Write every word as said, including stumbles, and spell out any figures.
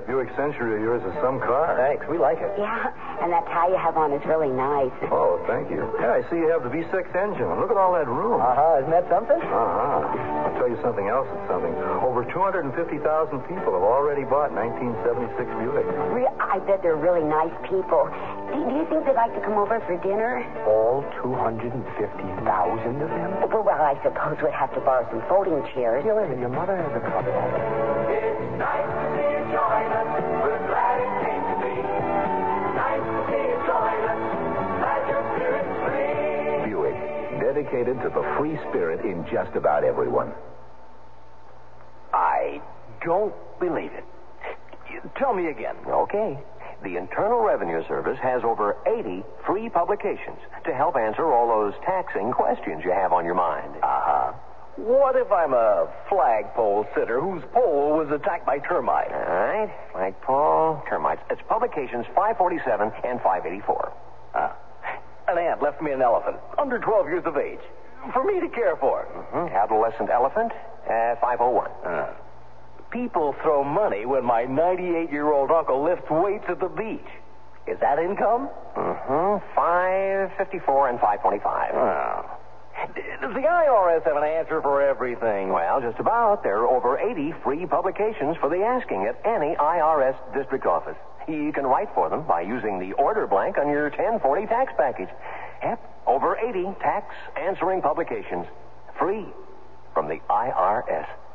Buick Century of yours is some car. Thanks. We like it. Yeah, and that tie you have on is really nice. Oh, thank you. Yeah, I see you have the V six engine. Look at all that room. Uh-huh. Isn't that something? Uh-huh. I'll tell you something else that's something. Over two hundred fifty thousand people have already bought nineteen seventy-six Buick. Re- I bet they're really nice people. Do, do you think they'd like to come over for dinner? All two hundred fifty thousand of them? Well, well, I suppose we'd have to borrow some folding chairs. Yeah, wait a minute. Your mother has a couple. It's nice to see you join us. We're glad it came to be. Nice to see you join us. Glad your spirit's free. Buick, dedicated to the free spirit in just about everyone. I don't believe it. Tell me again. Okay. The Internal Revenue Service has over eighty free publications to help answer all those taxing questions you have on your mind. Uh-huh. What if I'm a flagpole sitter whose pole was attacked by termites? All right. Flagpole, termites. It's publications five forty-seven and five eighty-four. Uh, an ant left me an elephant, under twelve years of age, for me to care for. Mm-hmm. Adolescent elephant, uh, five oh one. Uh, people throw money when my ninety-eight-year-old uncle lifts weights at the beach. Is that income? Mm-hmm. five fifty-four and five twenty-five. Oh. Does the I R S have an answer for everything? Well, just about. There are over eighty free publications for the asking at any I R S district office. You can write for them by using the order blank on your ten forty tax package. Yep, over eighty tax answering publications free from the I R S.